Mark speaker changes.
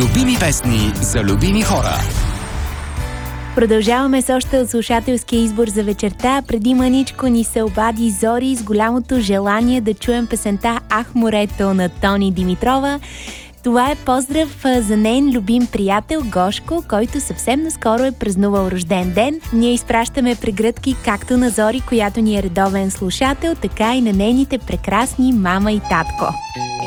Speaker 1: Любими песни за любими хора.
Speaker 2: Продължаваме с още от слушателския избор за вечерта. Преди мъничко ни се обади Зори с голямото желание да чуем песента "Ах, морето" на Тони Димитрова. Това е поздрав за нейн любим приятел Гошко, който съвсем наскоро е празнувал рожден ден. Ние изпращаме прегръдки както на Зори, която ни е редовен слушател, така и на нейните прекрасни мама и татко.